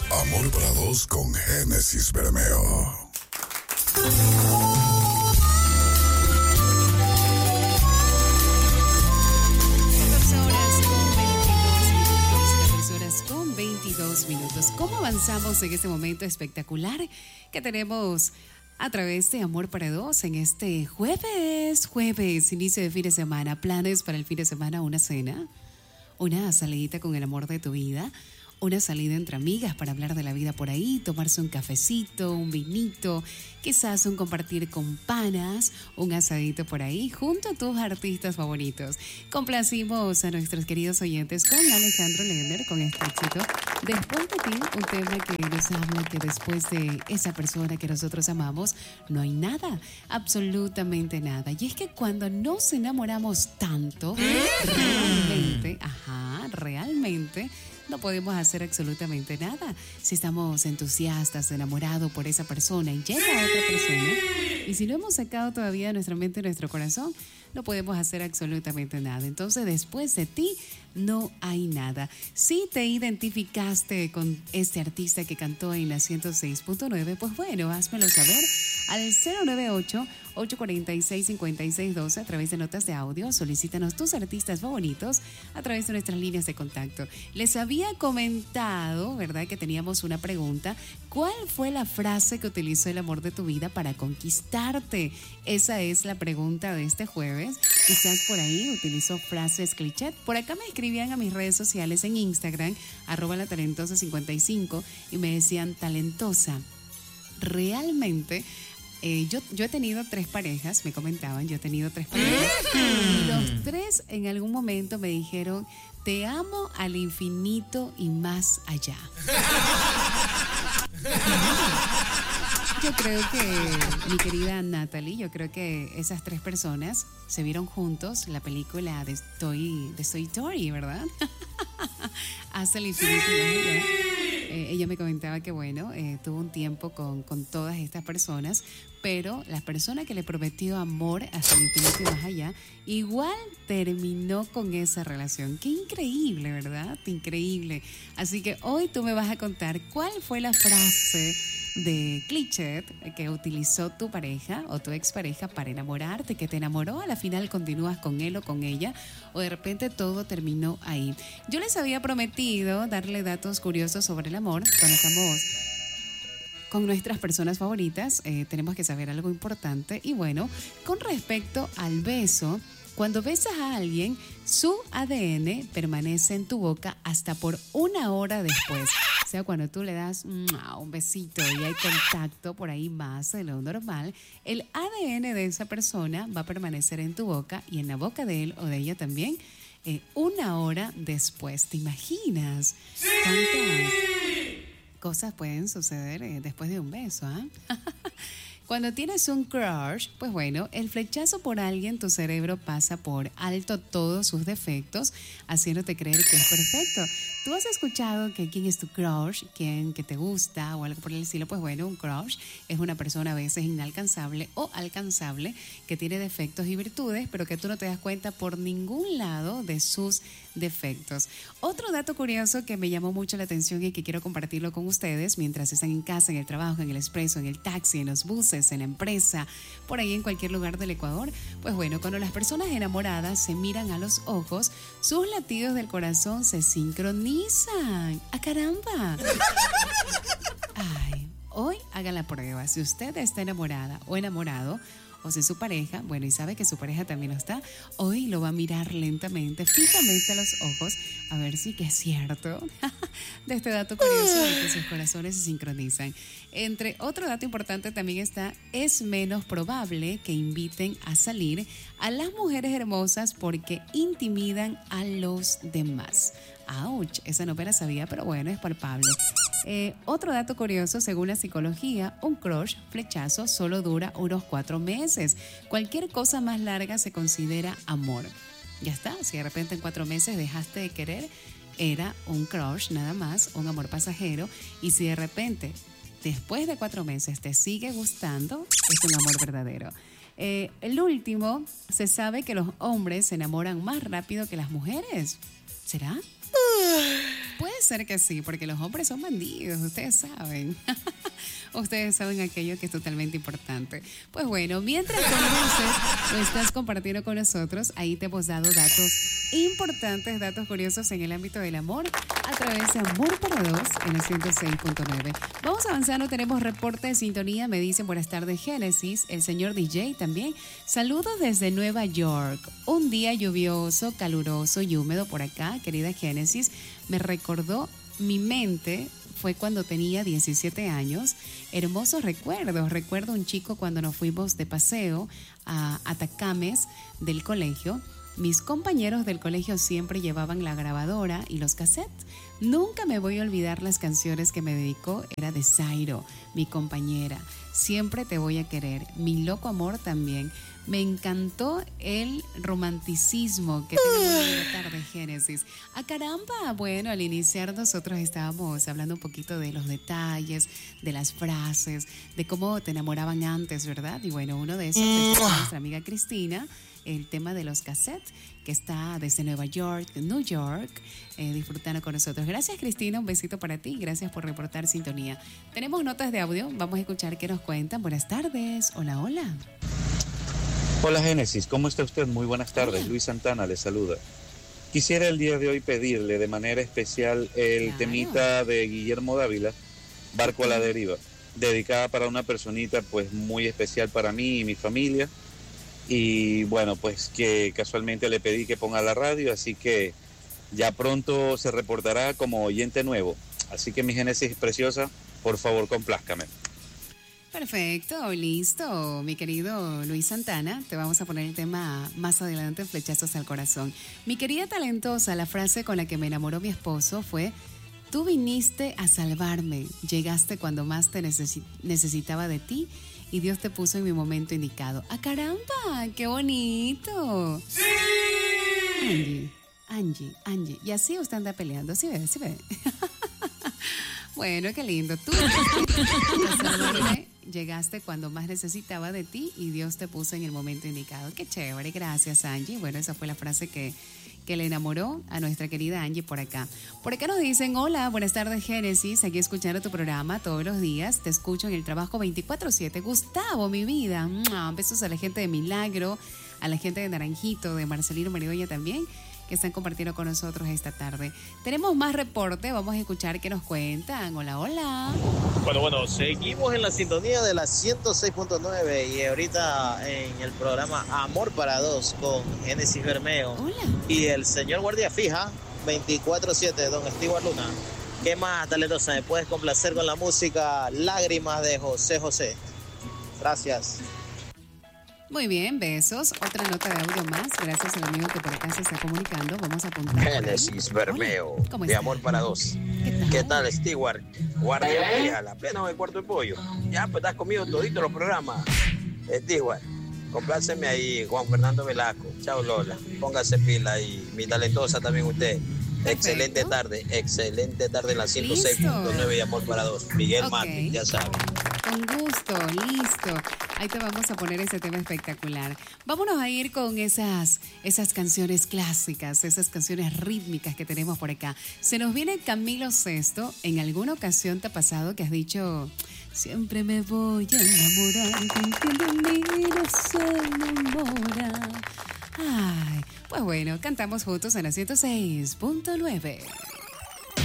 Amor para dos con Génesis Bermeo. Con 22 minutos. ¿Cómo avanzamos en este momento espectacular que tenemos a través de Amor para Dos en este jueves, inicio de fin de semana? ¿Planes para el fin de semana? ¿Una cena? ¿Una salidita con el amor de tu vida? ¿Una salida entre amigas para hablar de la vida por ahí? ¿Tomarse un cafecito, un vinito? Quizás un compartir con panas, un asadito por ahí, junto a tus artistas favoritos. Complacimos a nuestros queridos oyentes con Alejandro Lerner, con este éxito. Después de ti, un tema que nos habla que después de esa persona que nosotros amamos, no hay nada, absolutamente nada. Y es que cuando nos enamoramos tanto, realmente, no podemos hacer absolutamente nada. Si estamos entusiastas, enamorados por esa persona y llega otra persona, y si no hemos sacado todavía nuestra mente y nuestro corazón, no podemos hacer absolutamente nada. Entonces, después de ti, no hay nada. Si te identificaste con este artista que cantó en la 106.9, pues bueno, házmelo saber al 098-846-5612 a través de notas de audio. Solicítanos tus artistas favoritos a través de nuestras líneas de contacto. Les había comentado, ¿verdad?, que teníamos una pregunta. ¿Cuál fue la frase que utilizó el amor de tu vida para conquistarte? Esa es la pregunta de este jueves. Quizás por ahí utilizó frases cliché. Por acá me escribían a mis redes sociales en Instagram, @latalentosa55, y me decían: talentosa, realmente yo he tenido 3 parejas, me comentaban, yo he tenido 3 parejas, y los 3 en algún momento me dijeron: te amo al infinito y más allá. Yo creo que, mi querida Natalie, yo creo que esas 3 personas se vieron juntos la película de Toy Story, ¿verdad? Hasta el infinito y más allá. Ella me comentaba que, bueno, tuvo un tiempo con todas estas personas, pero la persona que le prometió amor hasta el infinito y más allá, igual terminó con esa relación. Qué increíble, ¿verdad? Increíble. Así que hoy tú me vas a contar cuál fue la frase de cliché que utilizó tu pareja o tu expareja para enamorarte, que te enamoró, a la final continúas con él o con ella, o de repente todo terminó ahí. Yo les había prometido darle datos curiosos sobre el amor. Cuando estamos con nuestras personas favoritas, tenemos que saber algo importante. Y bueno, con respecto al beso, cuando besas a alguien, su ADN permanece en tu boca hasta por 1 hora después. O sea, cuando tú le das un besito y hay contacto por ahí más de lo normal, el ADN de esa persona va a permanecer en tu boca y en la boca de él o de ella también 1 hora después. ¿Te imaginas cuántas cosas pueden suceder después de un beso? Cuando tienes un crush, pues bueno, el flechazo por alguien, tu cerebro pasa por alto todos sus defectos, haciéndote creer que es perfecto. ¿Tú has escuchado que quién es tu crush, quién que te gusta o algo por el estilo? Pues bueno, un crush es una persona a veces inalcanzable o alcanzable que tiene defectos y virtudes, pero que tú no te das cuenta por ningún lado de sus defectos. Otro dato curioso que me llamó mucho la atención y que quiero compartirlo con ustedes mientras están en casa, en el trabajo, en el expreso, en el taxi, en los buses, en la empresa, por ahí en cualquier lugar del Ecuador. Pues bueno, cuando las personas enamoradas se miran a los ojos, sus latidos del corazón se sincronizan. ¡Ah, caramba! Ay, hoy haga la prueba. Si usted está enamorada o enamorado, o si su pareja, bueno, y sabe que su pareja también lo está, hoy lo va a mirar lentamente, fijamente a los ojos, a ver si que es cierto de este dato curioso de que sus corazones se sincronizan. Entre otro dato importante también está: es menos probable que inviten a salir a las mujeres hermosas porque intimidan a los demás. ¡Auch! Esa no me la sabía, pero bueno, es palpable. Otro dato curioso, según la psicología, un crush, flechazo, solo dura unos 4 meses. Cualquier cosa más larga se considera amor. Ya está, si de repente en 4 meses dejaste de querer, era un crush nada más, un amor pasajero. Y si de repente, después de 4 meses, te sigue gustando, es un amor verdadero. El último, se sabe que los hombres se enamoran más rápido que las mujeres. ¿Será? Puede Puede ser que sí, porque los hombres son bandidos, ustedes saben. Ustedes saben aquello que es totalmente importante. Pues bueno, mientras conoces o estás compartiendo con nosotros, ahí te hemos dado datos importantes, datos curiosos en el ámbito del amor a través de Amor para Dos en el 106.9. Vamos avanzando, tenemos reporte de sintonía, me dicen buenas tardes Génesis, el señor DJ también. Saludos desde Nueva York. Un día lluvioso, caluroso y húmedo por acá, querida Génesis. Me recordó mi mente, fue cuando tenía 17 años. Hermosos recuerdos. Recuerdo un chico cuando nos fuimos de paseo a Atacames del colegio. Mis compañeros del colegio siempre llevaban la grabadora y los cassettes. Nunca me voy a olvidar las canciones que me dedicó. Era de Zairo, mi compañera. Siempre te voy a querer. Mi loco amor también. Me encantó el romanticismo que tenemos en la tarde, Génesis. ¡Ah, caramba! Bueno, al iniciar nosotros estábamos hablando un poquito de los detalles, de las frases, de cómo te enamoraban antes, ¿verdad? Y bueno, uno de esos es nuestra amiga Cristina, el tema de los cassettes, que está desde Nueva York, New York, disfrutando con nosotros. Gracias, Cristina, un besito para ti, gracias por reportar sintonía. Tenemos notas de audio, vamos a escuchar qué nos cuentan. Buenas tardes, hola, hola. Hola Génesis, ¿cómo está usted? Muy buenas tardes, Hola. Luis Santana le saluda. Quisiera el día de hoy pedirle de manera especial el Claro. temita de Guillermo Dávila, Barco a la Deriva, dedicada para una personita pues muy especial para mí y mi familia. Y bueno, pues que casualmente le pedí que ponga la radio, así que ya pronto se reportará como oyente nuevo. Así que mi Génesis preciosa, por favor complázcame. Perfecto, listo, mi querido Luis Santana. Te vamos a poner el tema más adelante en Flechazos al Corazón. Mi querida talentosa, la frase con la que me enamoró mi esposo fue: tú viniste a salvarme, llegaste cuando más te necesitaba de ti y Dios te puso en mi momento indicado. ¡Ah, caramba! ¡Qué bonito! ¡Sí! Angie. Y así usted anda peleando, ¿sí ve? Bueno, qué lindo. Tú llegaste cuando más necesitaba de ti y Dios te puso en el momento indicado. Qué chévere, gracias Angie. Bueno, esa fue la frase que le enamoró a nuestra querida Angie por acá. Por acá nos dicen, hola, buenas tardes Génesis, aquí escuchando tu programa todos los días, te escucho en el trabajo 24/7. Gustavo, mi vida, besos a la gente de Milagro, a la gente de Naranjito, de Marcelino Maridoña también, que están compartiendo con nosotros esta tarde. Tenemos más reporte, vamos a escuchar qué nos cuentan. Hola, hola. Bueno, seguimos en la sintonía de la 106.9 y ahorita en el programa Amor para Dos con Génesis Bermeo Hola. y el señor guardia fija 24/7, don Stewart Luna. ¿Qué más, talentosa? ¿Me puedes complacer con la música Lágrimas de José José? Gracias. Muy bien, besos. Otra nota de audio más. Gracias al amigo que por acá se está comunicando. Vamos a apuntar. Génesis Bermeo, Hola, ¿cómo de está? Amor para Dos. ¿Qué ¿Qué tal, Stewart? Guardia fija, la plena del cuarto de pollo. Ya, pues estás conmigo todito los programas. Stewart, compláceme ahí, Juan Fernando Velasco. Chao, Lola. Póngase pila y mi talentosa también usted. Excelente tarde en la 106.9 de Amor para Dos. Miguel Ok. Mate, ya sabes. Con gusto, listo. Ahí te vamos a poner ese tema espectacular. Vámonos a ir con esas canciones clásicas, esas canciones rítmicas que tenemos por acá. Se nos viene Camilo Sesto. ¿En alguna ocasión te ha pasado que has dicho, siempre me voy a enamorar, quien de mí no se enamora? Ay, pues bueno, cantamos juntos en la 106.9.